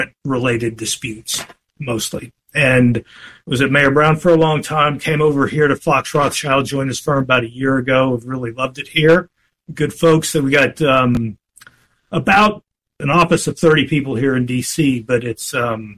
related disputes mostly. And was at Mayor Brown for a long time, came over here to Fox Rothschild, joined his firm about a year ago. I've really loved it here. Good folks. So we got about an office of 30 people here in D.C., but it's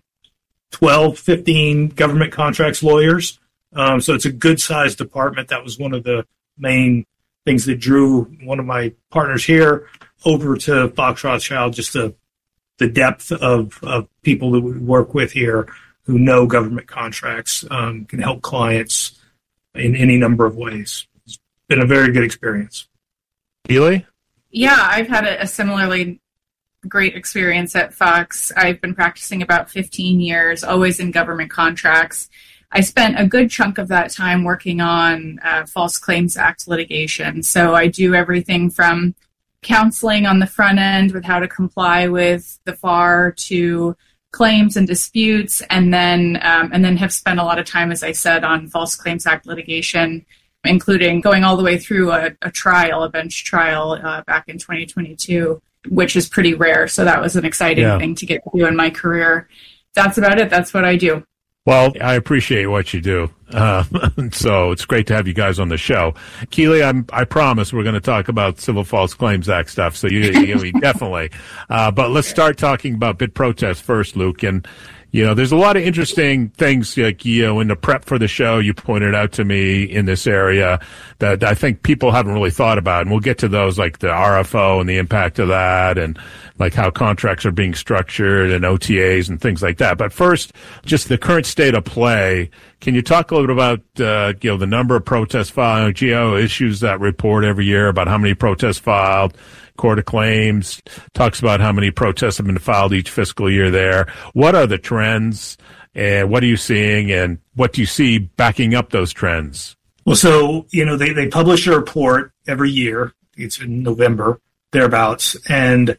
12, 15 government contracts lawyers. So it's a good-sized department. That was one of the main things that drew one of my partners here over to Fox Rothschild, just the depth of people that we work with here who know government contracts, can help clients in any number of ways. It's been a very good experience. Keely? Yeah, I've had a similarly great experience at Fox. I've been practicing about 15 years, always in government contracts. I spent a good chunk of that time working on False Claims Act litigation. So I do everything from counseling on the front end with how to comply with the FAR to claims and disputes, and then have spent a lot of time, as I said, on False Claims Act litigation, including going all the way through a bench trial back in 2022, which is pretty rare. So that was an exciting thing to get to do in my career. That's about it. That's what I do. Well, I appreciate what you do. So it's great to have you guys on the show. Keely, I promise we're going to talk about Civil False Claims Act stuff. So you definitely. But let's start talking about bid protests first, Luke. And, there's a lot of interesting things, like, in the prep for the show, you pointed out to me in this area that I think people haven't really thought about. And we'll get to those, like the RFO and the impact of that, and like how contracts are being structured and OTAs and things like that. But first, just the current state of play. Can you talk a little bit about, the number of protests filed? GAO issues that report every year about how many protests filed. Court of Claims talks about how many protests have been filed each fiscal year there. What are the trends, and what are you seeing, and what do you see backing up those trends? Well, so, they publish a report every year. It's in November, thereabouts. And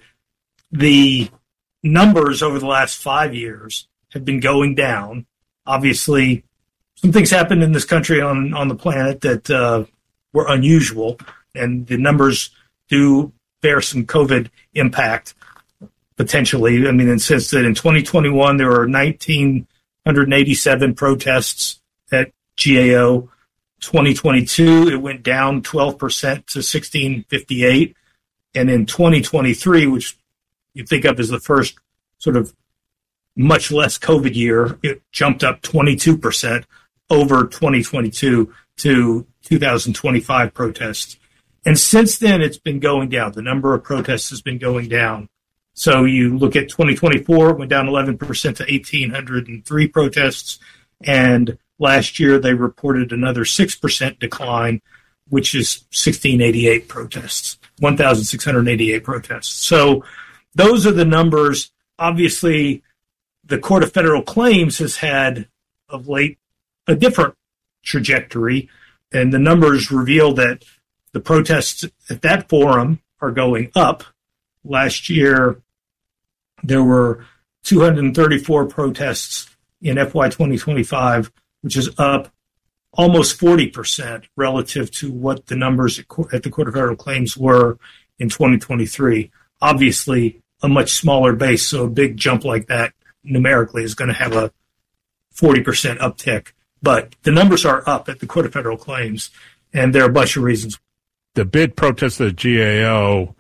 the numbers over the last 5 years have been going down. Obviously, some things happened in this country on the planet that were unusual, and the numbers do bear some COVID impact, potentially. I mean, in the sense that in 2021, there were 1,987 protests at GAO. 2022, it went down 12% to 1,658. And in 2023, which you think of as the first sort of much less COVID year, it jumped up 22% over 2022 to 2,025 protests. And since then, it's been going down. The number of protests has been going down. So you look at 2024, it went down 11% to 1,803 protests. And last year, they reported another 6% decline, which is 1,688 protests, 1,688 protests. So those are the numbers. Obviously, the Court of Federal Claims has had, of late, a different trajectory. And the numbers reveal that the protests at that forum are going up. Last year, there were 234 protests in FY 2025, which is up almost 40% relative to what the numbers at the Court of Federal Claims were in 2023. Obviously, a much smaller base, so a big jump like that numerically is going to have a 40% uptick. But the numbers are up at the Court of Federal Claims, and there are a bunch of reasons. The bid protests at GAO,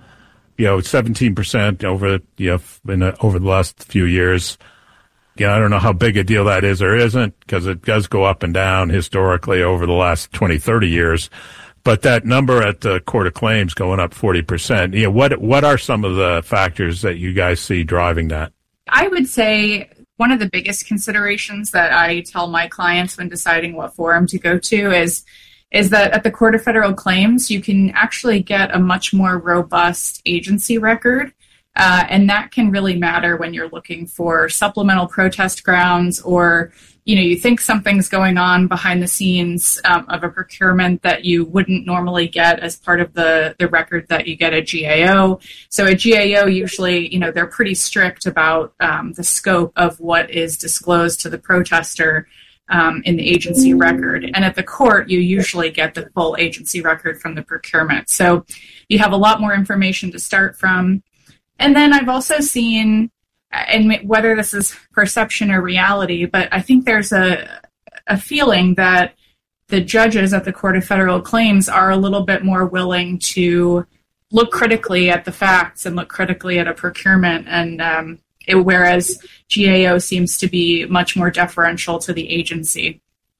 17% over the last few years. I don't know how big a deal that is or isn't, because it does go up and down historically over the last 20, 30 years. But that number at the Court of Claims going up 40%, what are some of the factors that you guys see driving that? I would say one of the biggest considerations that I tell my clients when deciding what forum to go to is that at the Court of Federal Claims, you can actually get a much more robust agency record. And that can really matter when you're looking for supplemental protest grounds, or, you think something's going on behind the scenes of a procurement that you wouldn't normally get as part of the record that you get at GAO. So at GAO, usually, they're pretty strict about the scope of what is disclosed to the protester in the agency record. And at the court, you usually get the full agency record from the procurement. So you have a lot more information to start from. And then I've also seen and whether this is perception or reality, but I think there's a feeling that the judges at the Court of Federal Claims are a little bit more willing to look critically at the facts and look critically at a procurement, and whereas GAO seems to be much more deferential to the agency.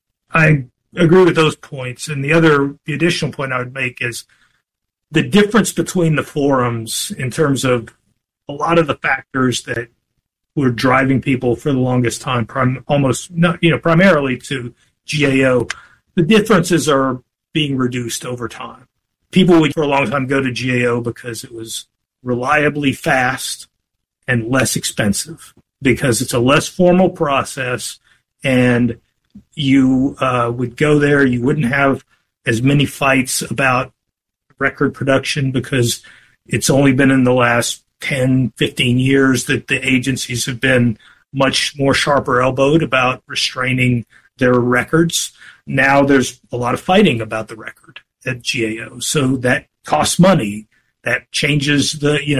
I agree with those points. And the additional point I would make is the difference between the forums in terms of a lot of the factors that were driving people for the longest time, primarily to GAO. The differences are being reduced over time. People would for a long time go to GAO because it was reliably fast and less expensive, because it's a less formal process, and you would go there. You wouldn't have as many fights about record production because it's only been in the last 10, 15 years that the agencies have been much more sharper elbowed about restraining their records. Now there's a lot of fighting about the record at GAO. So that costs money. That changes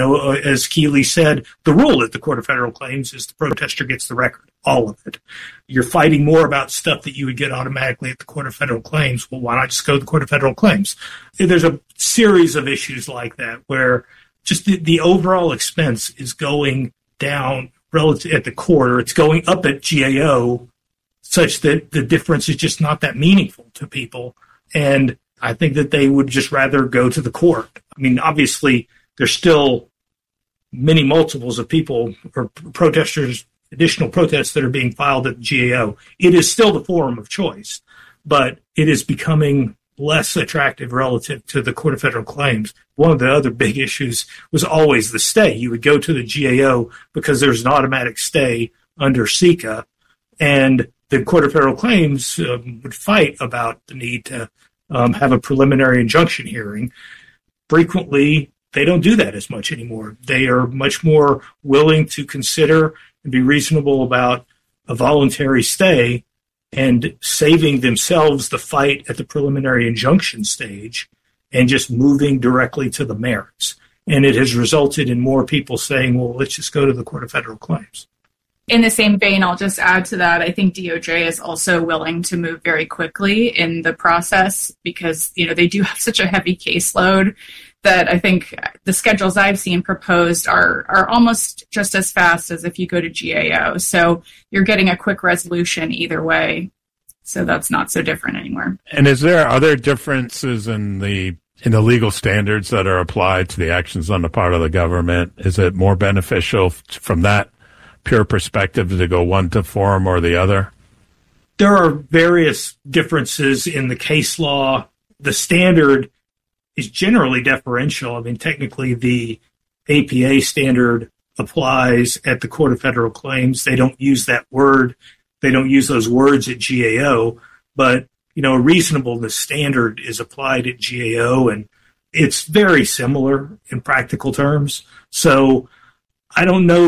as Keeley said, the rule at the Court of Federal Claims is the protester gets the record, all of it. You're fighting more about stuff that you would get automatically at the Court of Federal Claims. Well, why not just go to the Court of Federal Claims? There's a series of issues like that where just the overall expense is going down relative at the court, or it's going up at GAO, such that the difference is just not that meaningful to people. And I think that they would just rather go to the court. I mean, obviously, there's still many multiples of people or protesters, additional protests that are being filed at GAO. It is still the forum of choice, but it is becoming less attractive relative to the Court of Federal Claims. One of the other big issues was always the stay. You would go to the GAO because there's an automatic stay under CICA, and the Court of Federal Claims would fight about the need to have a preliminary injunction hearing. Frequently, they don't do that as much anymore. They are much more willing to consider and be reasonable about a voluntary stay and saving themselves the fight at the preliminary injunction stage and just moving directly to the merits. And it has resulted in more people saying, well, let's just go to the Court of Federal Claims. In the same vein, I'll just add to that, I think DOJ is also willing to move very quickly in the process because, they do have such a heavy caseload that I think the schedules I've seen proposed are almost just as fast as if you go to GAO. So you're getting a quick resolution either way. So that's not so different anymore. And are there differences in the legal standards that are applied to the actions on the part of the government? Is it more beneficial from that pure perspective to go one to forum or the other? There are various differences in the case law. The standard is generally deferential. I mean, technically the APA standard applies at the Court of Federal Claims. They don't use that word. They don't use those words at GAO, but, a reasonableness standard is applied at GAO, and it's very similar in practical terms. So I don't know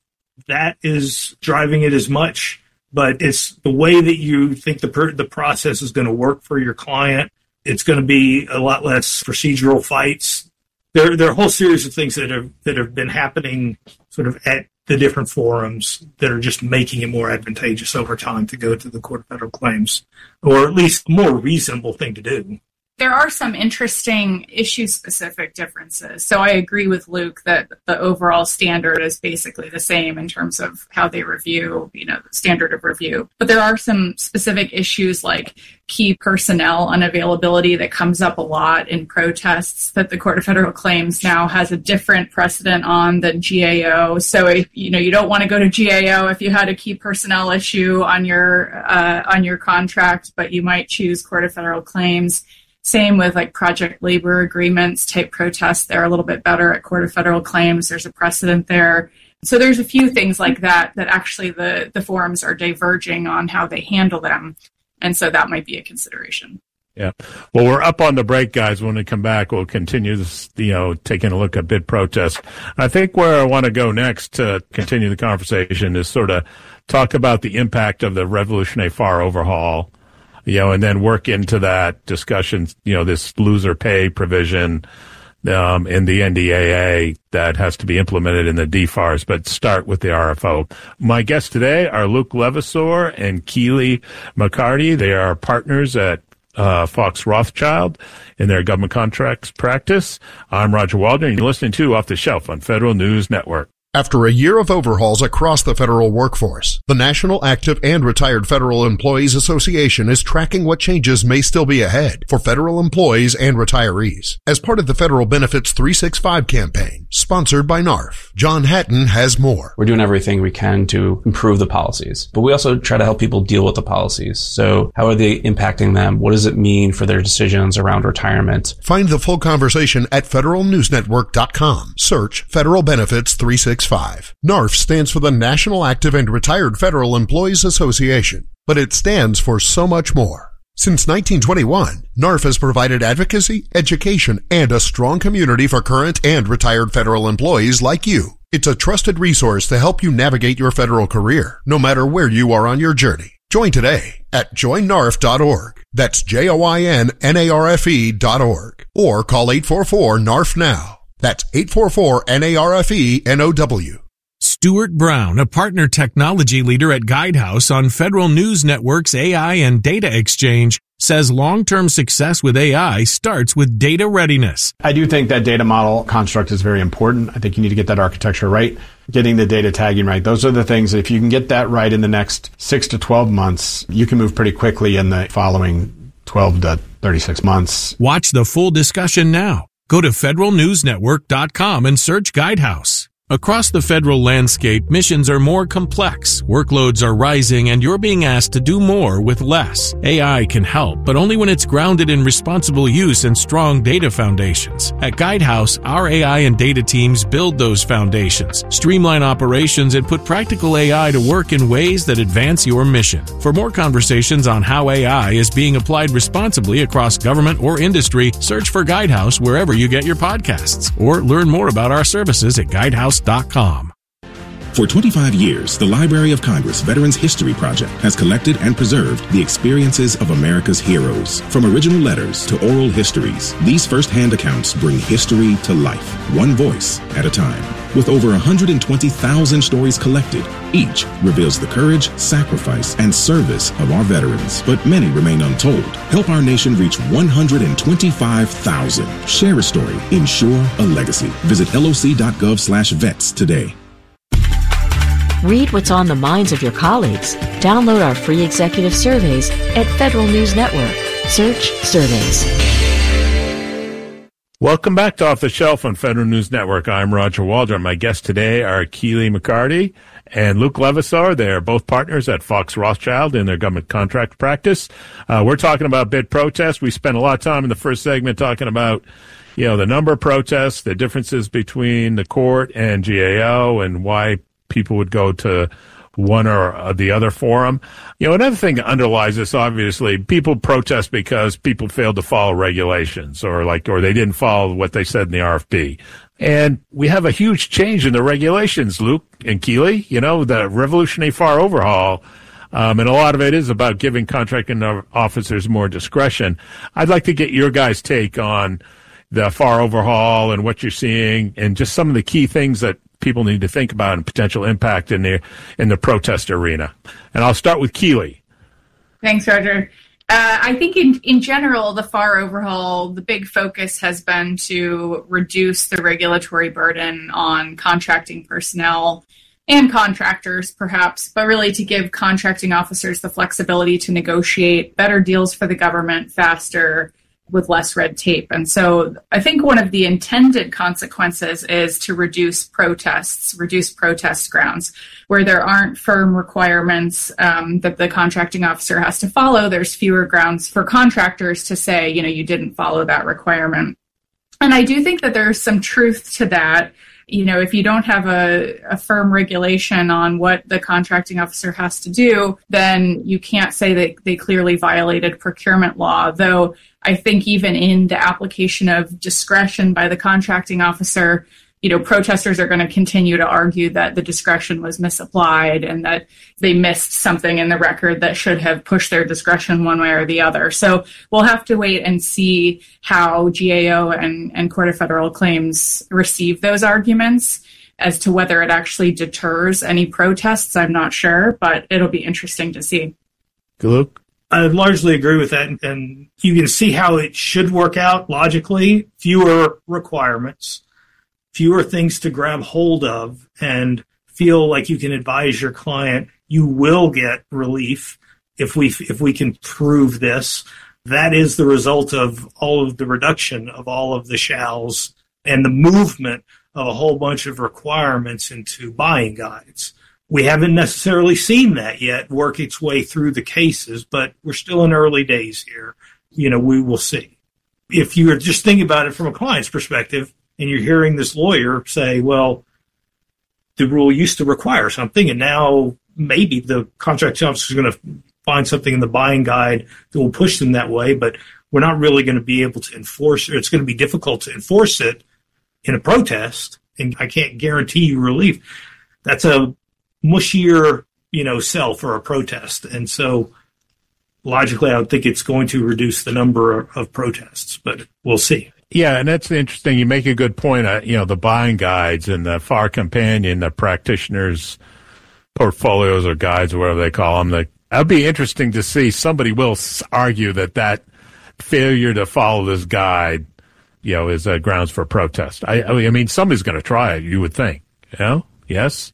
that is driving it as much, but it's the way that you think the process is going to work for your client. It's going to be a lot less procedural fights. There are a whole series of things that have been happening sort of at the different forums that are just making it more advantageous over time to go to the Court of Federal Claims, or at least a more reasonable thing to do. There are some interesting issue-specific differences. So I agree with Luke that the overall standard is basically the same in terms of how they review, the standard of review. But there are some specific issues like key personnel unavailability that comes up a lot in protests that the Court of Federal Claims now has a different precedent on than GAO. So if, you don't want to go to GAO if you had a key personnel issue on your contract, but you might choose Court of Federal Claims. Same with project labor agreements type protests. They're a little bit better at Court of Federal Claims. There's a precedent there. So there's a few things like that actually the forums are diverging on how they handle them. And so that might be a consideration. Yeah. Well, we're up on the break, guys. When we come back, we'll continue this, taking a look at bid protest. I think where I want to go next to continue the conversation is sort of talk about the impact of the Revolutionary FAR overhaul, and then work into that discussion, this loser pay provision in the NDAA that has to be implemented in the DFARS, but start with the RFO. My guests today are Luke Levasseur and Keely McCarty. They are partners at Fox Rothschild in their government contracts practice. I'm Roger Waldron, and you're listening to Off the Shelf on Federal News Network. After a year of overhauls across the federal workforce, the National Active and Retired Federal Employees Association is tracking what changes may still be ahead for federal employees and retirees as part of the Federal Benefits 365 campaign, sponsored by NARF. John Hatton has more. We're doing everything we can to improve the policies, but we also try to help people deal with the policies. So how are they impacting them? What does it mean for their decisions around retirement? Find the full conversation at federalnewsnetwork.com. Search Federal Benefits 365. NARF stands for the National Active and Retired Federal Employees Association, but it stands for so much more. Since 1921, NARF has provided advocacy, education, and a strong community for current and retired federal employees like you. It's a trusted resource to help you navigate your federal career, no matter where you are on your journey. Join today at joinnarf.org. That's JOINNARFE.org. Or call 844-NARF-NOW. That's 844-NARFE-NOW. Stuart Brown, a partner technology leader at Guidehouse on Federal News Network's AI and Data Exchange, says long-term success with AI starts with data readiness. I do think that data model construct is very important. I think you need to get that architecture right, getting the data tagging right. Those are the things that if you can get that right in the next 6 to 12 months, you can move pretty quickly in the following 12 to 36 months. Watch the full discussion now. Go to federalnewsnetwork.com and search Guidehouse. Across the federal landscape, missions are more complex, workloads are rising, and you're being asked to do more with less. AI can help, but only when it's grounded in responsible use and strong data foundations. At Guidehouse, our AI and data teams build those foundations, streamline operations, and put practical AI to work in ways that advance your mission. For more conversations on how AI is being applied responsibly across government or industry, search for Guidehouse wherever you get your podcasts, or learn more about our services at Guidehouse.com. For 25 years, the Library of Congress Veterans History Project has collected and preserved the experiences of America's heroes. From original letters to oral histories, these first-hand accounts bring history to life, one voice at a time. With over 120,000 stories collected, each reveals the courage, sacrifice, and service of our veterans, but many remain untold. Help our nation reach 125,000. Share a story. Ensure a legacy. Visit loc.gov/vets today. Read what's on the minds of your colleagues. Download our free executive surveys at Federal News Network. Search Surveys. Welcome back to Off the Shelf on Federal News Network. I'm Roger Waldron. My guests today are Keely McCarty and Luke Levasseur. They're both partners at Fox Rothschild in their government contract practice. We're talking about bid protests. We spent a lot of time in the first segment talking about, the number of protests, the differences between the court and GAO, and why people would go to one or the other forum. Another thing that underlies this, obviously, people protest because people failed to follow regulations or they didn't follow what they said in the RFP. And we have a huge change in the regulations, Luke and Keely, the revolutionary FAR overhaul. And a lot of it is about giving contracting officers more discretion. I'd like to get your guys' take on the FAR overhaul and what you're seeing and just some of the key things that people need to think about and potential impact in the protest arena. And I'll start with Keely. Thanks, Roger. I think in general, the FAR overhaul, the big focus has been to reduce the regulatory burden on contracting personnel and contractors, perhaps, but really to give contracting officers the flexibility to negotiate better deals for the government faster with less red tape. And so I think one of the intended consequences is to reduce protest grounds where there aren't firm requirements that the contracting officer has to follow. There's fewer grounds for contractors to say, you didn't follow that requirement. And I do think that there's some truth to that. If you don't have a firm regulation on what the contracting officer has to do, then you can't say that they clearly violated procurement law. Though I think even in the application of discretion by the contracting officer, protesters are going to continue to argue that the discretion was misapplied and that they missed something in the record that should have pushed their discretion one way or the other. So we'll have to wait and see how GAO and Court of Federal Claims receive those arguments. As to whether it actually deters any protests, I'm not sure, but it'll be interesting to see. Luke? I largely agree with that, and you can see how it should work out logically. Fewer requirements, fewer things to grab hold of, and feel like you can advise your client, you will get relief if we can prove this. That is the result of all of the reduction of all of the shalls and the movement of a whole bunch of requirements into buying guides. We haven't necessarily seen that yet work its way through the cases, but we're still in early days here. We will see. If you're just thinking about it from a client's perspective and you're hearing this lawyer say, well, the rule used to require something and now maybe the contract officer is going to find something in the buying guide that will push them that way, but we're not really going to be able to enforce it. It's going to be difficult to enforce it in a protest, and I can't guarantee you relief. That's a mushier, sell for a protest. And so logically, I would think it's going to reduce the number of protests, but we'll see. Yeah, and that's interesting. You make a good point. The buying guides and the FAR Companion, the practitioners' portfolios or guides, or whatever they call them. That'd be interesting to see. Somebody will argue that failure to follow this guide is grounds for protest. I mean, somebody's going to try it, you would think. Yes?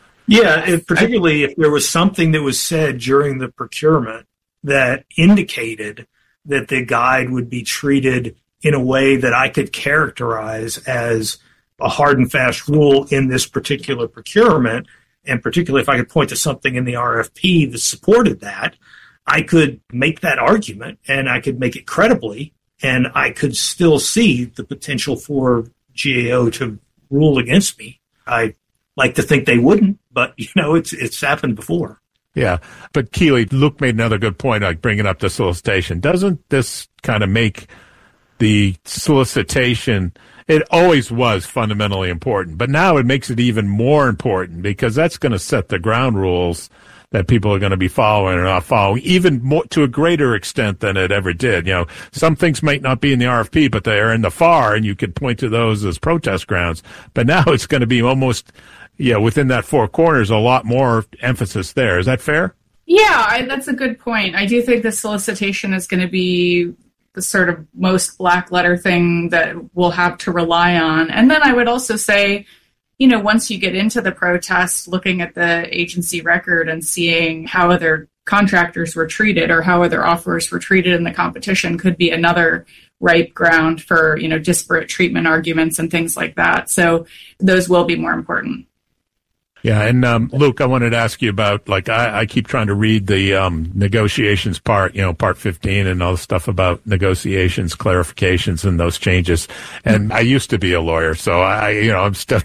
Yeah, particularly if there was something that was said during the procurement that indicated that the guide would be treated in a way that I could characterize as a hard and fast rule in this particular procurement, and particularly if I could point to something in the RFP that supported that, I could make that argument, and I could make it credibly, and I could still see the potential for GAO to rule against me. I like to think they wouldn't, but, it's happened before. Yeah, but Keeley, Luke made another good point, like bringing up the solicitation. Doesn't this kind of make the solicitation, it always was fundamentally important, but now it makes it even more important because that's going to set the ground rules that people are going to be following or not following, even more to a greater extent than it ever did. Some things might not be in the RFP, but they are in the FAR, and you could point to those as protest grounds. But now it's going to be almost, within that four corners, a lot more emphasis there. Is that fair? Yeah, that's a good point. I do think the solicitation is going to be the sort of most black letter thing that we'll have to rely on. And then I would also say, once you get into the protest, looking at the agency record and seeing how other contractors were treated or how other offers were treated in the competition could be another ripe ground for, disparate treatment arguments and things like that. So those will be more important. Yeah, and Luke, I wanted to ask you about, I keep trying to read the negotiations part, part 15 and all the stuff about negotiations, clarifications, and those changes. And I used to be a lawyer, so I'm still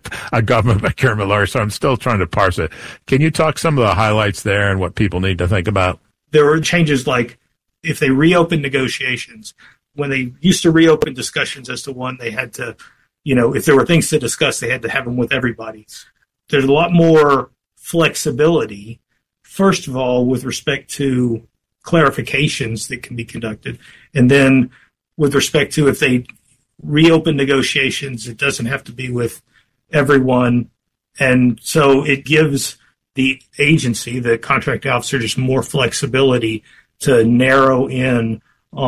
a government procurement lawyer, so I'm still trying to parse it. Can you talk some of the highlights there and what people need to think about? There were changes like if they reopen negotiations, when they used to reopen discussions as to one, they had to, if there were things to discuss, they had to have them with everybody. There's a lot more flexibility, first of all, with respect to clarifications that can be conducted. And then with respect to if they reopen negotiations, it doesn't have to be with everyone. And so it gives the agency, the contract officer, just more flexibility to narrow in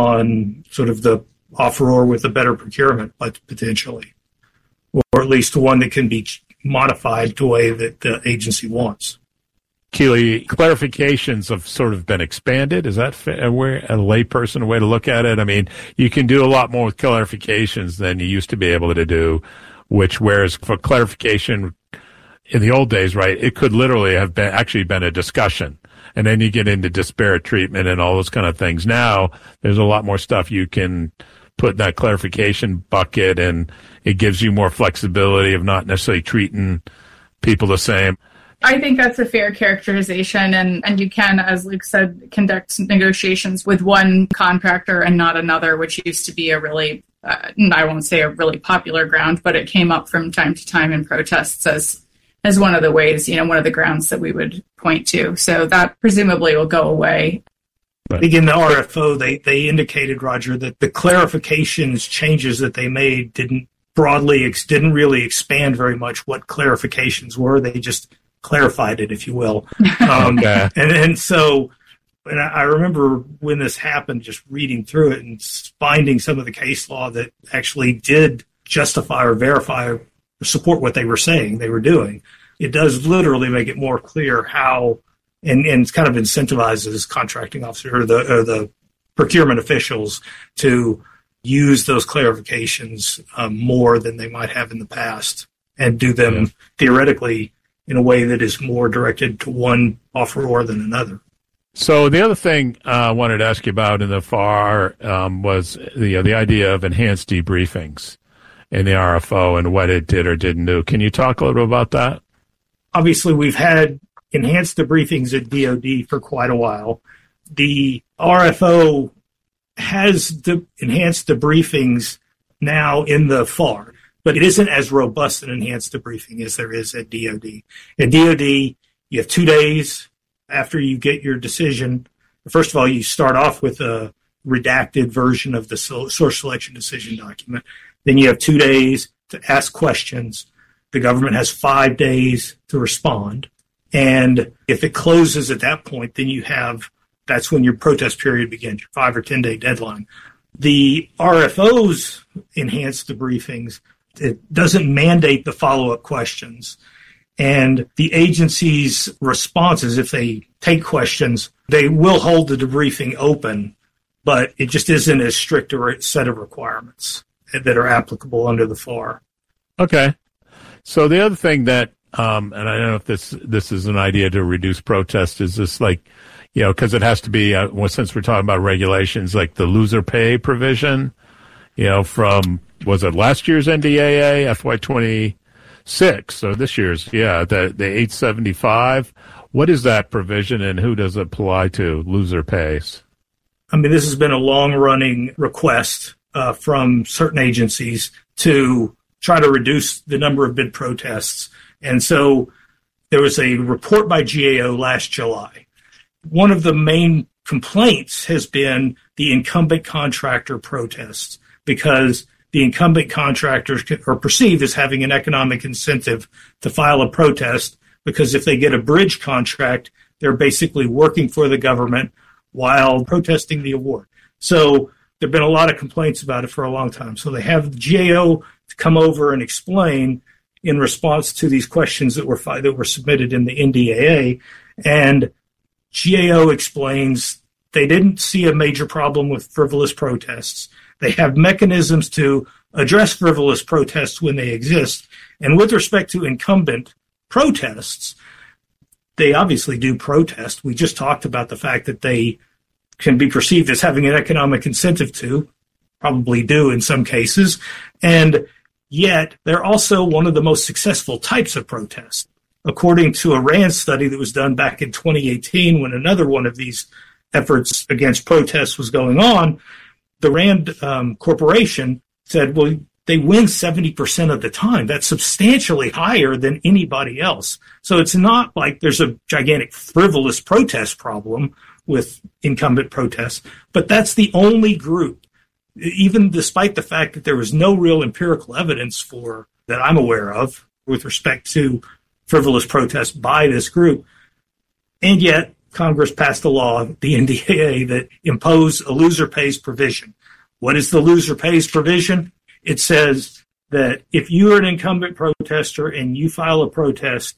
on sort of the offeror with a better procurement, potentially, or at least one that can be modified to a way that the agency wants. Keeley, clarifications have sort of been expanded. Is that a layperson way to look at it? I mean, you can do a lot more with clarifications than you used to be able to do, whereas for clarification in the old days, right, it could literally have been a discussion. And then you get into disparate treatment and all those kind of things. Now, there's a lot more stuff you can put in that clarification bucket, and it gives you more flexibility of not necessarily treating people the same. I think that's a fair characterization, and you can, as Luke said, conduct negotiations with one contractor and not another, which used to be a really, I won't say a really popular ground, but it came up from time to time in protests as one of the ways, one of the grounds that we would point to. So that presumably will go away. But in the RFO, they indicated, Roger, that the clarifications, changes that they made didn't really expand very much what clarifications were. They just clarified it, if you will. Okay. And so I remember when this happened, just reading through it and finding some of the case law that actually did justify or verify or support what they were saying they were doing. It does literally make it more clear how, and kind of incentivizes contracting officers or the procurement officials to use those clarifications more than they might have in the past, and do them theoretically in a way that is more directed to one offeror than another. So the other thing I wanted to ask you about in the FAR was the idea of enhanced debriefings in the RFO and what it did or didn't do. Can you talk a little about that? Obviously, we've had enhanced debriefings at DoD for quite a while. The RFO has enhanced debriefings now in the FAR, but it isn't as robust an enhanced debriefing as there is at DoD. At DoD, you have 2 days after you get your decision. First of all, you start off with a redacted version of the source selection decision document. Then you have 2 days to ask questions. The government has 5 days to respond. And if it closes at that point, then that's when your protest period begins, your 5 or 10 day deadline. The RFO's enhanced debriefings, it doesn't mandate the follow-up questions. And the agency's responses, if they take questions, they will hold the debriefing open, but it just isn't as strict a set of requirements that are applicable under the FAR. Okay. So the other thing that, and I don't know if this is an idea to reduce protest, is this because it has to be, since we're talking about regulations, like the loser pay provision, from, was it last year's NDAA, FY26, so this year's, the 875. What is that provision and who does it apply to, loser pays? I mean, this has been a long-running request from certain agencies to try to reduce the number of bid protests. And so there was a report by GAO last July. One of the main complaints has been the incumbent contractor protests, because the incumbent contractors are perceived as having an economic incentive to file a protest, because if they get a bridge contract, they're basically working for the government while protesting the award. So there have been a lot of complaints about it for a long time. So they have the GAO to come over and explain in response to these questions that were submitted in the NDAA. And GAO explains they didn't see a major problem with frivolous protests. They have mechanisms to address frivolous protests when they exist. And with respect to incumbent protests, they obviously do protest. We just talked about the fact that they can be perceived as having an economic incentive to, probably do in some cases. And yet they're also one of the most successful types of protest. According to a RAND study that was done back in 2018, when another one of these efforts against protests was going on, the RAND Corporation said, well, they win 70% of the time. That's substantially higher than anybody else. So it's not like there's a gigantic frivolous protest problem with incumbent protests, but that's the only group, even despite the fact that there was no real empirical evidence for that I'm aware of with respect to frivolous protests by this group. And yet Congress passed a law, the NDAA, that imposed a loser pays provision. What is the loser pays provision? It says that if you are an incumbent protester and you file a protest,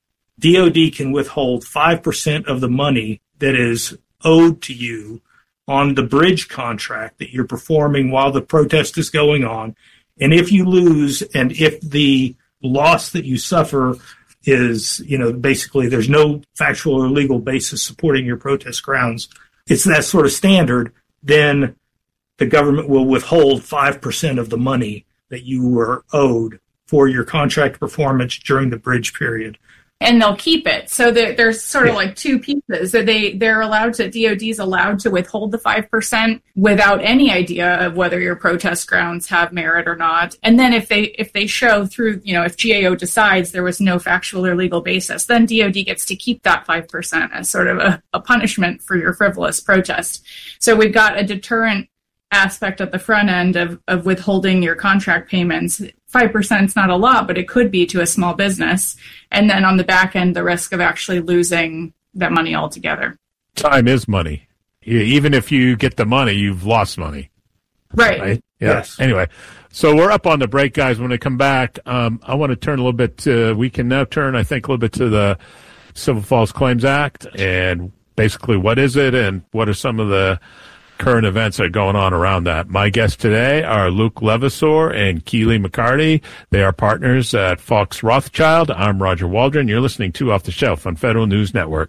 DOD can withhold 5% of the money that is owed to you on the bridge contract that you're performing while the protest is going on. And if you lose, and if the loss that you suffer is, basically there's no factual or legal basis supporting your protest grounds, it's that sort of standard, then the government will withhold 5% of the money that you were owed for your contract performance during the bridge period. and they'll keep it. So there's sort of like two pieces. So they're allowed to, DOD's allowed to withhold the 5% without any idea of whether your protest grounds have merit or not. And then if they show through, if GAO decides there was no factual or legal basis, then DOD gets to keep that 5% as sort of a punishment for your frivolous protest. So we've got a deterrent aspect at the front end of withholding your contract payments. 5% is not a lot, but it could be to a small business. And then on the back end, the risk of actually losing that money altogether. Time is money. Even if you get the money, you've lost money. Right? Yeah. Yes. Anyway, so we're up on the break, guys. When we come back, I want to turn a little bit to, we can now turn, I think, a little bit to the Civil False Claims Act and basically what is it and what are some of the current events that are going on around that. My guests today are Luke Levasseur and Keely McCarty. They are partners at Fox Rothschild. I'm Roger Waldron. You're listening to Off the Shelf on Federal News Network.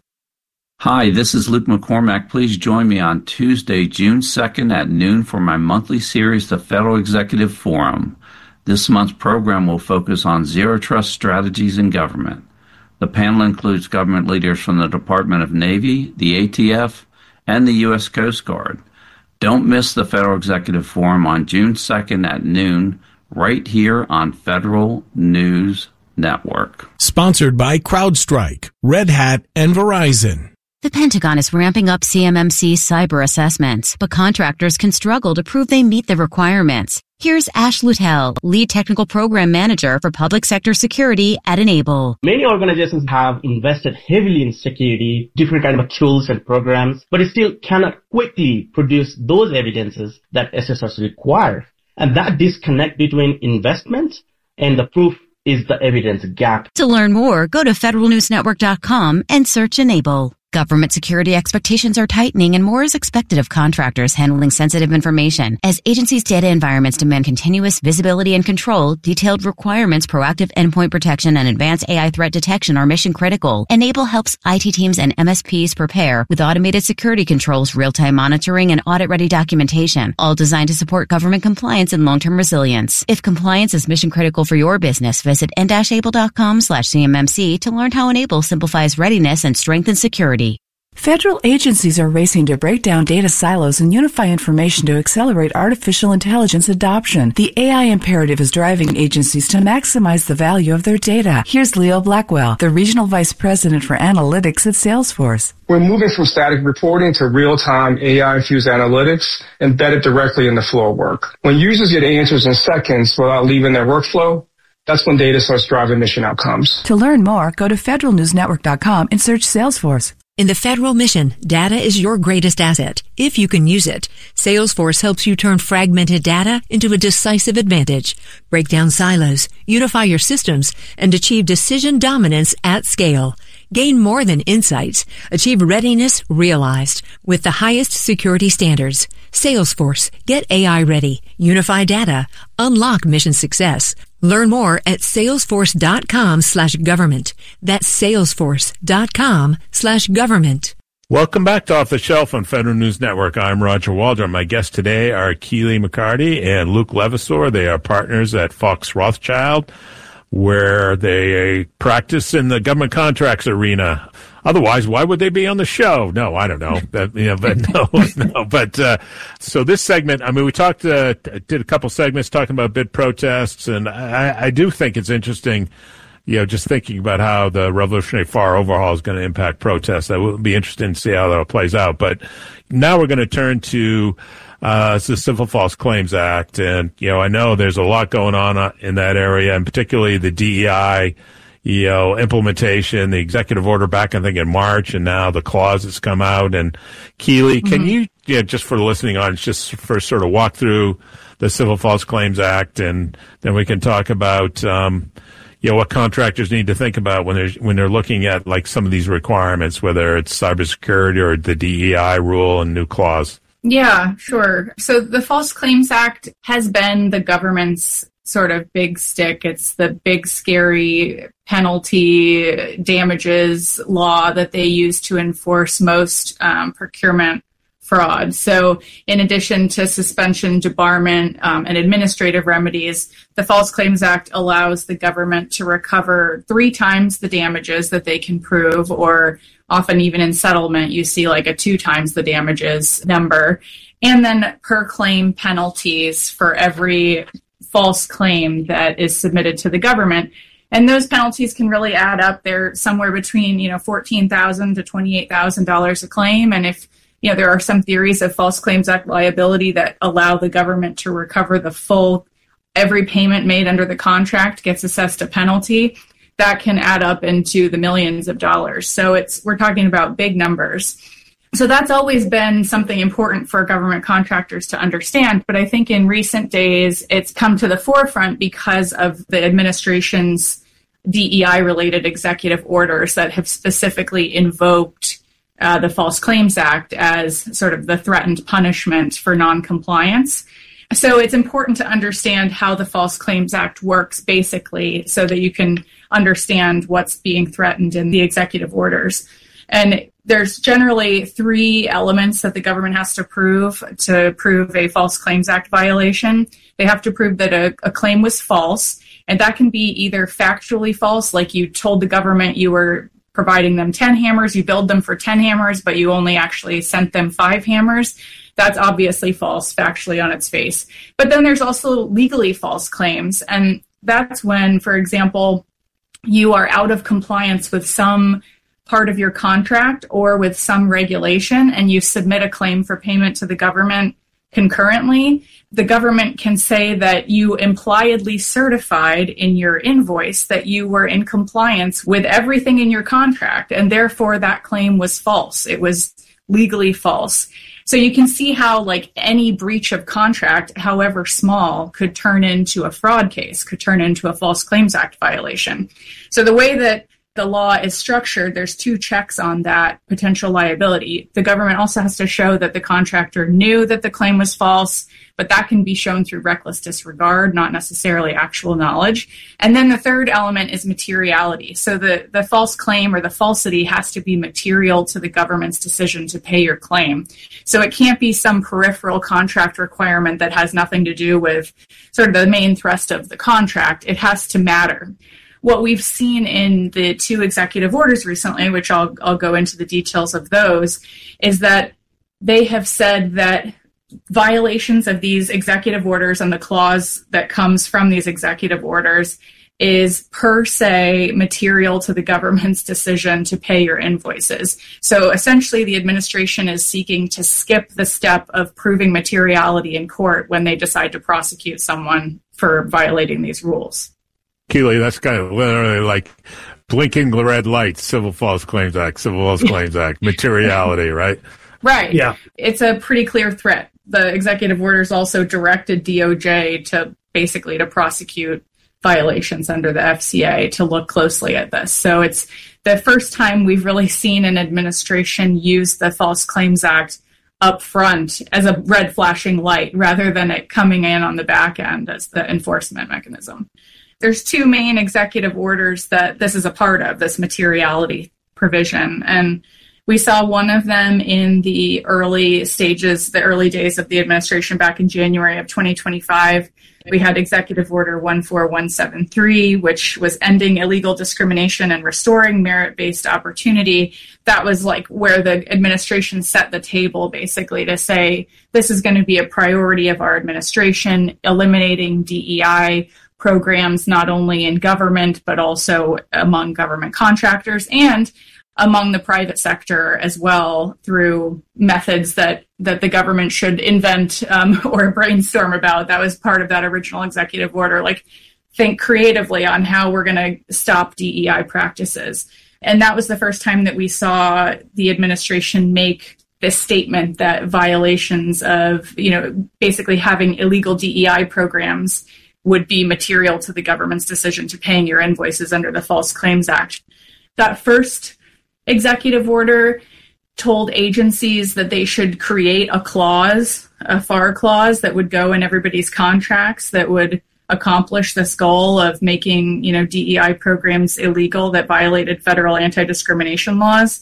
Hi, this is Luke McCormack. Please join me on Tuesday, June 2nd at noon for my monthly series, The Federal Executive Forum. This month's program will focus on zero trust strategies in government. The panel includes government leaders from the Department of Navy, the ATF, and the U.S. Coast Guard. Don't miss the Federal Executive Forum on June 2nd at noon, right here on Federal News Network. Sponsored by CrowdStrike, Red Hat, and Verizon. The Pentagon is ramping up CMMC cyber assessments, but contractors can struggle to prove they meet the requirements. Here's Ash Lutel, Lead Technical Program Manager for Public Sector Security at Enable. Many organizations have invested heavily in security, different kind of tools and programs, but it still cannot quickly produce those evidences that SSRs require. And that disconnect between investment and the proof is the evidence gap. To learn more, go to federalnewsnetwork.com and search Enable. Government security expectations are tightening and more is expected of contractors handling sensitive information. As agencies' data environments demand continuous visibility and control, detailed requirements, proactive endpoint protection, and advanced AI threat detection are mission critical. Enable helps IT teams and MSPs prepare with automated security controls, real-time monitoring, and audit-ready documentation, all designed to support government compliance and long-term resilience. If compliance is mission critical for your business, visit n-able.com/CMMC to learn how Enable simplifies readiness and strengthens security. Federal agencies are racing to break down data silos and unify information to accelerate artificial intelligence adoption. The AI imperative is driving agencies to maximize the value of their data. Here's Leo Blackwell, the Regional Vice President for Analytics at Salesforce. We're moving from static reporting to real-time AI-infused analytics embedded directly in the flow of work. When users get answers in seconds without leaving their workflow, that's when data starts driving mission outcomes. To learn more, go to federalnewsnetwork.com and search Salesforce. In the federal mission, data is your greatest asset, if you can use it. Salesforce helps you turn fragmented data into a decisive advantage. Break down silos, unify your systems, and achieve decision dominance at scale. Gain more than insights. Achieve readiness realized with the highest security standards. Salesforce. Get AI ready. Unify data. Unlock mission success. Learn more at salesforce.com/government. That's salesforce.com/government. Welcome back to Off the Shelf on Federal News Network. I'm Roger Waldron. My guests today are Keely McCarty and Luke Levasseur. They are partners at Fox Rothschild, where they practice in the government contracts arena. Otherwise, why would they be on the show? No, I don't know. But no. But so this segment, I mean, we did a couple segments talking about bid protests, and I do think it's interesting, just thinking about how the Revolutionary Fire Overhaul is going to impact protests. That will be interesting to see how that plays out. But now we're going to turn to the Civil False Claims Act, and I know there's a lot going on in that area, and particularly the DEI. Implementation, the executive order back, I think, in March, and now the clause has come out. And Keely, can you, just for the listening audience, just for sort of walk through the Civil False Claims Act, and then we can talk about, what contractors need to think about when they're looking at like some of these requirements, whether it's cybersecurity or the DEI rule and new clause. Yeah, sure. So the False Claims Act has been the government's sort of big stick. It's the big, scary penalty damages law that they use to enforce most procurement fraud. So in addition to suspension, debarment, and administrative remedies, the False Claims Act allows the government to recover 3 times the damages that they can prove, or often even in settlement, you see like a 2 times the damages number. And then per claim penalties for every false claim that is submitted to the government. And those penalties can really add up. They're somewhere between, $14,000 to $28,000 a claim. And if, there are some theories of False Claims Act liability that allow the government to recover the full, every payment made under the contract gets assessed a penalty, that can add up into the millions of dollars. So we're talking about big numbers. So that's always been something important for government contractors to understand. But I think in recent days, it's come to the forefront because of the administration's DEI-related executive orders that have specifically invoked the False Claims Act as sort of the threatened punishment for noncompliance. So it's important to understand how the False Claims Act works basically so that you can understand what's being threatened in the executive orders. And there's generally 3 elements that the government has to prove a False Claims Act violation. They have to prove that a claim was false, and that can be either factually false, like you told the government you were providing them 10 hammers, you billed them for 10 hammers, but you only actually sent them 5 hammers. That's obviously false, factually on its face. But then there's also legally false claims, and that's when, for example, you are out of compliance with some part of your contract or with some regulation, and you submit a claim for payment to the government concurrently. The government can say that you impliedly certified in your invoice that you were in compliance with everything in your contract, and therefore that claim was false. It was legally false. So you can see how, like, any breach of contract, however small, could turn into a fraud case, could turn into a False Claims Act violation. So the way that the law is structured, there's 2 checks on that potential liability. The government also has to show that the contractor knew that the claim was false, but that can be shown through reckless disregard, not necessarily actual knowledge. And then the third element is materiality. So the false claim or the falsity has to be material to the government's decision to pay your claim. So it can't be some peripheral contract requirement that has nothing to do with sort of the main thrust of the contract. It has to matter. What we've seen in the 2 executive orders recently, which I'll go into the details of those, is that they have said that violations of these executive orders and the clause that comes from these executive orders is per se material to the government's decision to pay your invoices. So essentially the administration is seeking to skip the step of proving materiality in court when they decide to prosecute someone for violating these rules. Keely, that's kind of literally like blinking red lights, Civil False Claims Act, materiality, right? Right. Yeah. It's a pretty clear threat. The executive orders also directed DOJ to prosecute violations under the FCA to look closely at this. So it's the first time we've really seen an administration use the False Claims Act up front as a red flashing light rather than it coming in on the back end as the enforcement mechanism. There's 2 main executive orders that this is a part of, this materiality provision. And we saw one of them in the early days of the administration back in January of 2025. We had Executive Order 14173, which was ending illegal discrimination and restoring merit-based opportunity. That was like where the administration set the table basically to say, this is going to be a priority of our administration, eliminating DEI programs not only in government, but also among government contractors and among the private sector as well, through methods that the government should invent or brainstorm about. That was part of that original executive order. Like, think creatively on how we're going to stop DEI practices. And that was the first time that we saw the administration make this statement that violations of, basically having illegal DEI programs would be material to the government's decision to paying your invoices under the False Claims Act. That first executive order told agencies that they should create a clause, a FAR clause, that would go in everybody's contracts that would accomplish this goal of making, DEI programs illegal that violated federal anti-discrimination laws.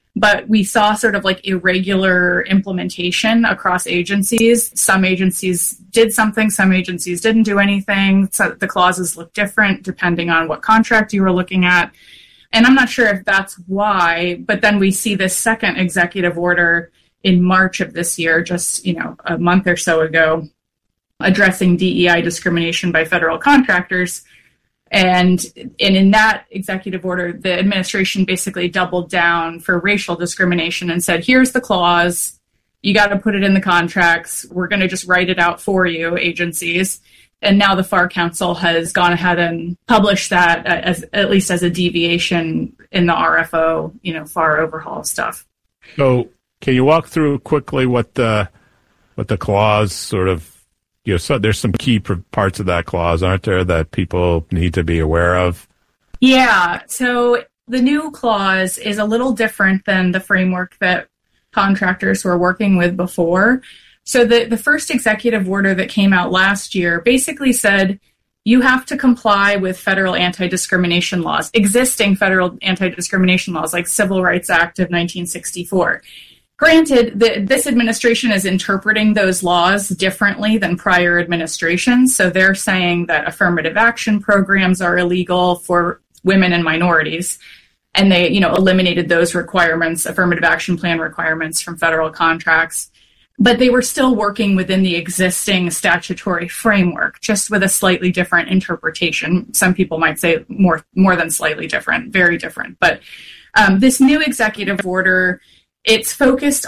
But we saw sort of like irregular implementation across agencies. Some agencies did something, some agencies didn't do anything. So the clauses look different depending on what contract you were looking at. And I'm not sure if that's why, but then we see this second executive order in March of this year, just, a month or so ago, addressing DEI discrimination by federal contractors. And in that executive order, the administration basically doubled down for racial discrimination and said, here's the clause, you got to put it in the contracts, we're going to just write it out for you, agencies. And now the FAR Council has gone ahead and published that as at least as a deviation in the RFO, FAR overhaul stuff. So can you walk through quickly what the clause sort of, so there's some key parts of that clause, aren't there, that people need to be aware of? Yeah. So the new clause is a little different than the framework that contractors were working with before. So the first executive order that came out last year basically said you have to comply with federal anti-discrimination laws, existing federal anti-discrimination laws like Civil Rights Act of 1964. Granted, this administration is interpreting those laws differently than prior administrations. So they're saying that affirmative action programs are illegal for women and minorities. And they, eliminated those requirements, affirmative action plan requirements from federal contracts. But they were still working within the existing statutory framework, just with a slightly different interpretation. Some people might say more than slightly different, very different. But this new executive order, it's focused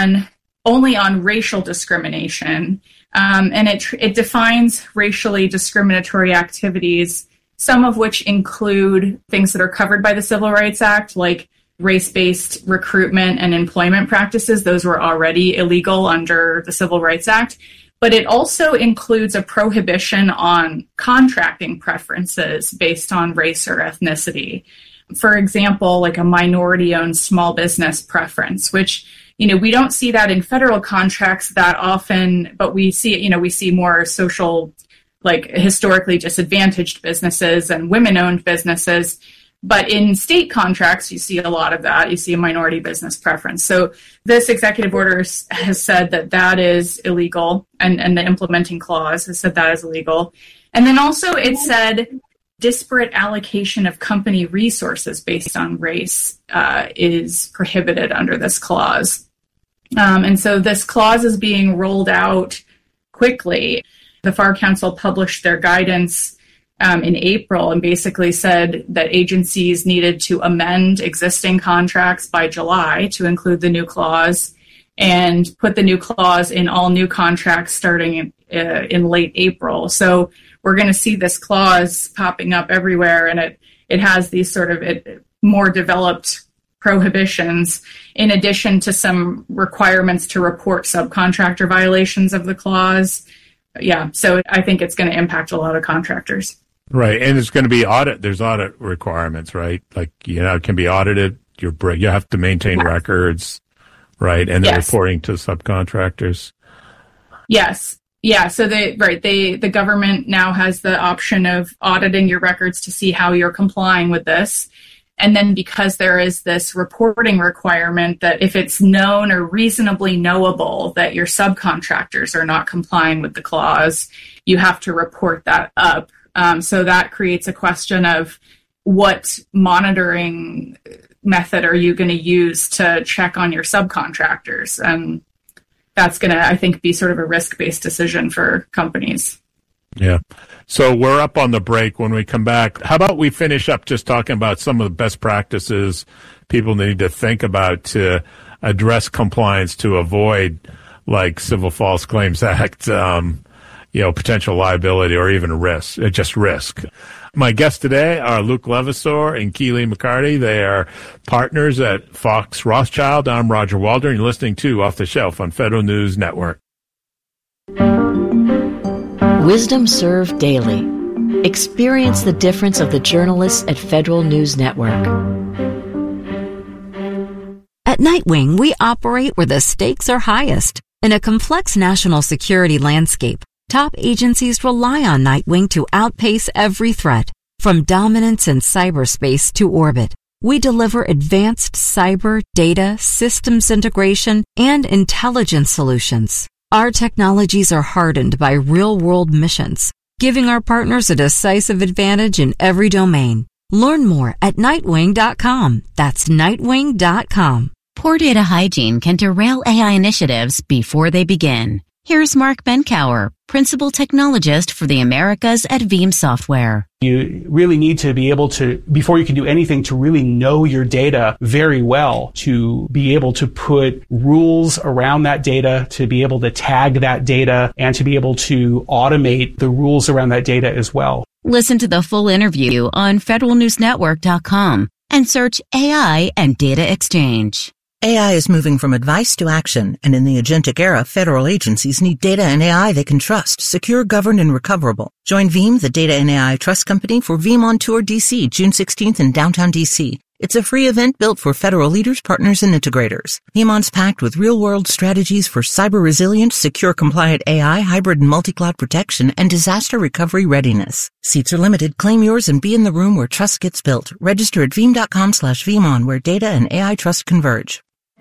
only on racial discrimination, and it defines racially discriminatory activities, some of which include things that are covered by the Civil Rights Act, like race-based recruitment and employment practices. Those were already illegal under the Civil Rights Act. But it also includes a prohibition on contracting preferences based on race or ethnicity. For example, like a minority-owned small business preference, which, we don't see that in federal contracts that often, but we see we see more social, like historically disadvantaged businesses and women-owned businesses. But in state contracts, you see a lot of that. You see a minority business preference. So this executive order has said that is illegal, and the implementing clause has said that is illegal. And then also it said disparate allocation of company resources based on race is prohibited under this clause. And so this clause is being rolled out quickly. The FAR Council published their guidance in April and basically said that agencies needed to amend existing contracts by July to include the new clause and put the new clause in all new contracts starting in late April. So we're going to see this clause popping up everywhere, and it has these sort of more developed prohibitions in addition to some requirements to report subcontractor violations of the clause. Yeah, so I think it's going to impact a lot of contractors. Right, and it's going to be there's audit requirements, right? Like, it can be audited. You have to maintain records, right? And then reporting to subcontractors. Yes. Yeah, so the government now has the option of auditing your records to see how you're complying with this. And then because there is this reporting requirement that if it's known or reasonably knowable that your subcontractors are not complying with the clause, you have to report that up. So that creates a question of what monitoring method are you going to use to check on your subcontractors? And that's going to, I think, be sort of a risk-based decision for companies. Yeah. So we're up on the break. When we come back, how about we finish up just talking about some of the best practices people need to think about to address compliance to avoid, like, Civil False Claims Act, potential liability or even just risk. My guests today are Luke Levasseur and Keely McCarty. They are partners at Fox Rothschild. I'm Roger Waldron. You're listening to Off the Shelf on Federal News Network. Wisdom served daily. Experience the difference of the journalists at Federal News Network. At Nightwing, we operate where the stakes are highest. In a complex national security landscape, top agencies rely on Nightwing to outpace every threat, from dominance in cyberspace to orbit. We deliver advanced cyber, data, systems integration, and intelligence solutions. Our technologies are hardened by real-world missions, giving our partners a decisive advantage in every domain. Learn more at Nightwing.com. That's Nightwing.com. Poor data hygiene can derail AI initiatives before they begin. Here's Mark Benkower, Principal Technologist for the Americas at Veeam Software. You really need to be able to, before you can do anything, to really know your data very well, to be able to put rules around that data, to be able to tag that data, and to be able to automate the rules around that data as well. Listen to the full interview on federalnewsnetwork.com and search AI and data exchange. AI is moving from advice to action, and in the agentic era, federal agencies need data and AI they can trust, secure, governed, and recoverable. Join Veeam, the data and AI trust company, for Veeam on Tour DC, June 16th in downtown DC. It's a free event built for federal leaders, partners, and integrators. Veeamon's packed with real-world strategies for cyber resilience, secure compliant AI, hybrid and multi-cloud protection, and disaster recovery readiness. Seats are limited. Claim yours and be in the room where trust gets built. Register at veeam.com/Veeamon, where data and AI trust converge.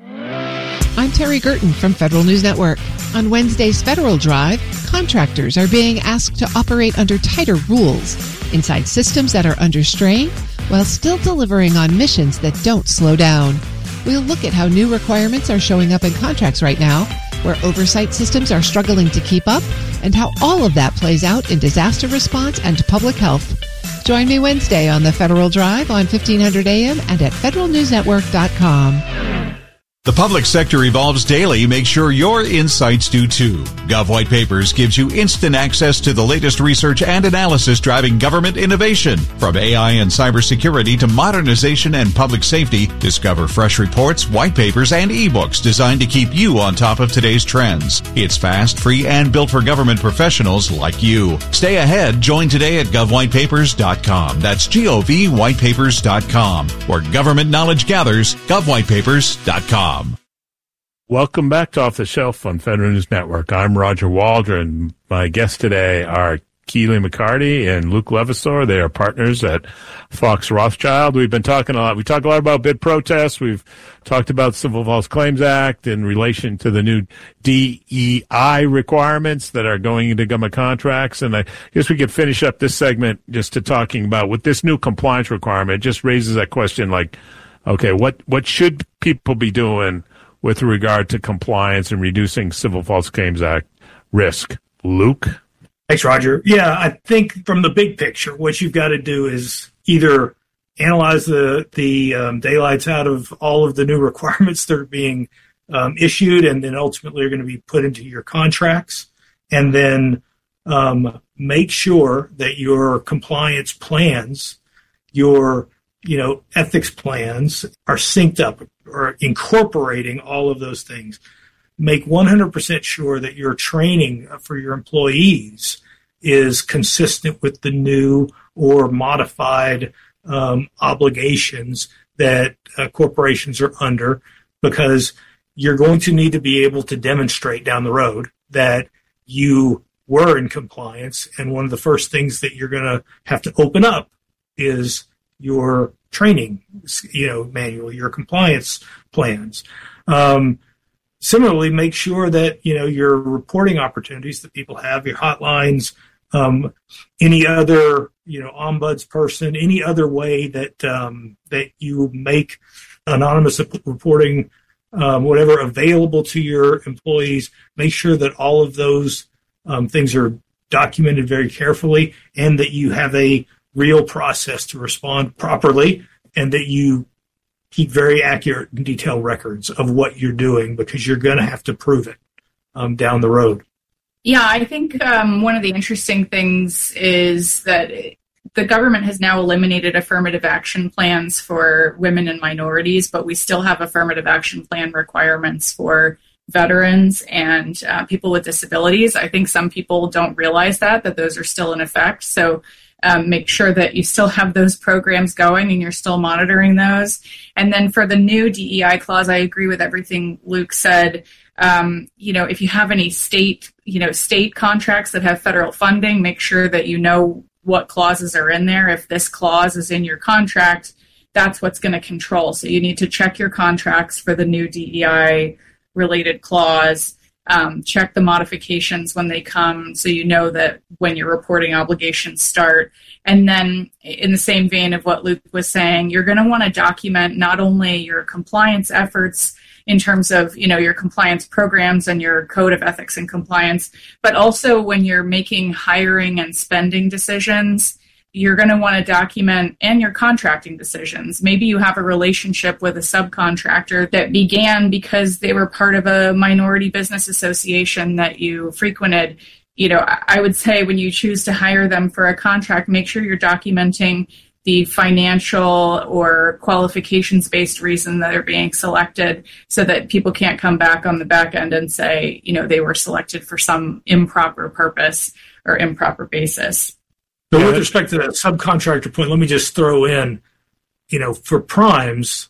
I'm Terry Gerton from Federal News Network. On Wednesday's Federal Drive, contractors are being asked to operate under tighter rules inside systems that are under strain while still delivering on missions that don't slow down. We'll look at how new requirements are showing up in contracts right now, where oversight systems are struggling to keep up, and how all of that plays out in disaster response and public health. Join me Wednesday on the Federal Drive on 1500 AM and at federalnewsnetwork.com. The public sector evolves daily. Make sure your insights do too. Gov White Papers gives you instant access to the latest research and analysis driving government innovation. From AI and cybersecurity to modernization and public safety, discover fresh reports, white papers, and ebooks designed to keep you on top of today's trends. It's fast, free, and built for government professionals like you. Stay ahead. Join today at govwhitepapers.com. That's govwhitepapers.com, where government knowledge gathers. govwhitepapers.com. Welcome back to Off the Shelf on Federal News Network. I'm Roger Waldron. My guests today are Keely McCarty and Luke Levasseur. They are partners at Fox Rothschild. We've been talking a lot. We talk a lot about bid protests. We've talked about Civil False Claims Act in relation to the new DEI requirements that are going into government contracts. And I guess we could finish up this segment just to talking about with this new compliance requirement. It just raises that question like, okay, what should people be doing with regard to compliance and reducing Civil False Claims Act risk? Luke? Thanks, Roger. Yeah, I think from the big picture, what you've got to do is either analyze the daylights out of all of the new requirements that are being issued and then ultimately are going to be put into your contracts, and then make sure that your compliance plans, your ethics plans are synced up or incorporating all of those things. Make 100% sure that your training for your employees is consistent with the new or modified obligations that corporations are under, because you're going to need to be able to demonstrate down the road that you were in compliance. And one of the first things that you're going to have to open up is your training, manual, your compliance plans. Similarly, make sure that, your reporting opportunities that people have, your hotlines, any other, ombuds person, any other way that, that you make anonymous reporting, whatever available to your employees, make sure that all of those things are documented very carefully and that you have a real process to respond properly, and that you keep very accurate and detailed records of what you're doing, because you're going to have to prove it down the road. Yeah, I think one of the interesting things is that the government has now eliminated affirmative action plans for women and minorities, but we still have affirmative action plan requirements for veterans and people with disabilities. I think some people don't realize that those are still in effect. So make sure that you still have those programs going and you're still monitoring those. And then for the new DEI clause, I agree with everything Luke said. If you have any state contracts that have federal funding, make sure that you know what clauses are in there. If this clause is in your contract, that's what's going to control. So you need to check your contracts for the new DEI related clause, check the modifications when they come so you know that when your reporting obligations start. And then in the same vein of what Luke was saying, you're going to want to document not only your compliance efforts in terms of, your compliance programs and your code of ethics and compliance, but also when you're making hiring and spending decisions, you're going to want to document and your contracting decisions. Maybe you have a relationship with a subcontractor that began because they were part of a minority business association that you frequented. I would say when you choose to hire them for a contract, make sure you're documenting the financial or qualifications-based reason that they're being selected so that people can't come back on the back end and say, they were selected for some improper purpose or improper basis. So with respect to that subcontractor point, let me just throw in, for primes,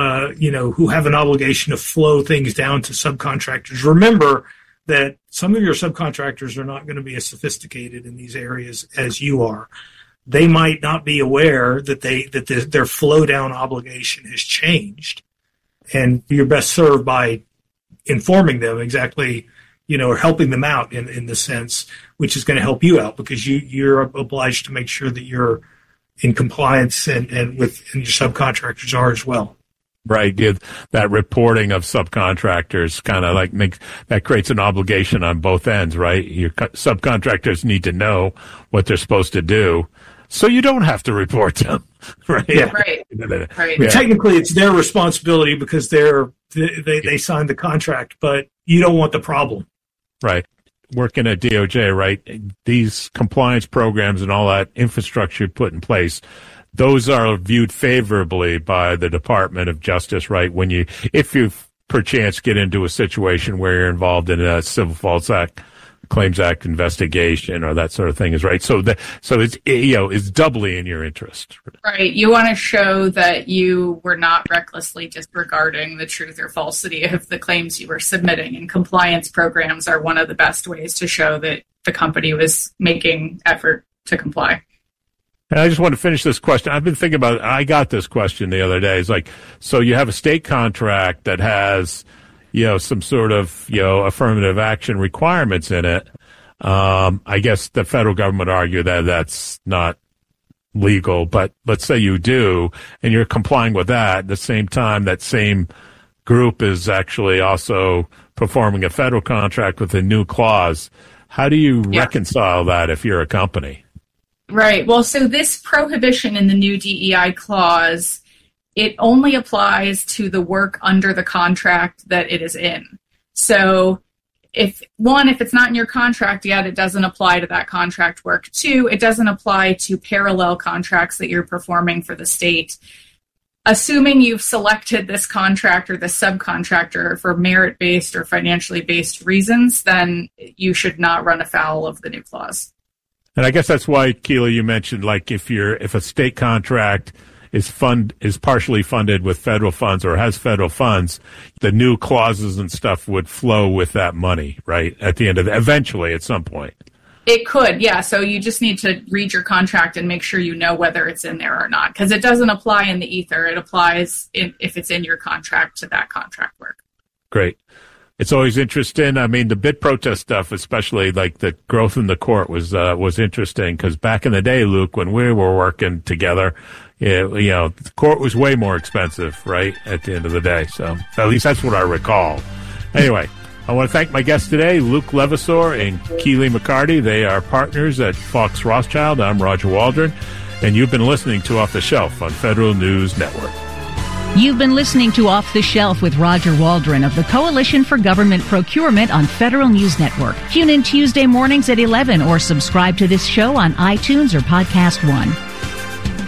who have an obligation to flow things down to subcontractors, remember that some of your subcontractors are not going to be as sophisticated in these areas as you are. They might not be aware that their flow down obligation has changed, and you're best served by informing them exactly, or helping them out in the sense, which is going to help you out because you're obliged to make sure that you're in compliance and your subcontractors are as well. Right. That reporting of subcontractors kind of that creates an obligation on both ends, right? Your subcontractors need to know what they're supposed to do, so you don't have to report them, right? Yeah. Right. Yeah. Technically, it's their responsibility because they signed the contract, but you don't want the problem. Right. Working at DOJ, right? These compliance programs and all that infrastructure put in place, those are viewed favorably by the Department of Justice, right? If you perchance get into a situation where you're involved in a Civil False Claims Act investigation or that sort of thing is right. So it's doubly in your interest. Right. You want to show that you were not recklessly disregarding the truth or falsity of the claims you were submitting, and compliance programs are one of the best ways to show that the company was making effort to comply. And I just want to finish this question. I've been thinking about it. I got this question the other day. It's like, so you have a state contract that has some sort of, affirmative action requirements in it. I guess the federal government would argue that that's not legal, but let's say you do, and you're complying with that. At the same time, that same group is actually also performing a federal contract with a new clause. How do you reconcile that if you're a company? Right. Well, so this prohibition in the new DEI clause, it only applies to the work under the contract that it is in. So if it's not in your contract yet, it doesn't apply to that contract work. 2, it doesn't apply to parallel contracts that you're performing for the state. Assuming you've selected this contract or the subcontractor for merit-based or financially based reasons, then you should not run afoul of the new clause. And I guess that's why, Keely, you mentioned, if a state contract is partially funded with federal funds or has federal funds, the new clauses and stuff would flow with that money, right? At the end of eventually at some point. It could, yeah. So you just need to read your contract and make sure you know whether it's in there or not, because it doesn't apply in the ether. It applies if it's in your contract to that contract work. Great. It's always interesting. I mean, the bid protest stuff, especially like the growth in the court was interesting because back in the day, Luke, when we were working together, the court was way more expensive, right? At the end of the day. So at least that's what I recall. Anyway, I want to thank my guests today, Luke Levasseur and Keely McCarty. They are partners at Fox Rothschild. I'm Roger Waldron, and you've been listening to Off the Shelf on Federal News Network. You've been listening to Off the Shelf with Roger Waldron of the Coalition for Government Procurement on Federal News Network. Tune in Tuesday mornings at 11 or subscribe to this show on iTunes or Podcast One.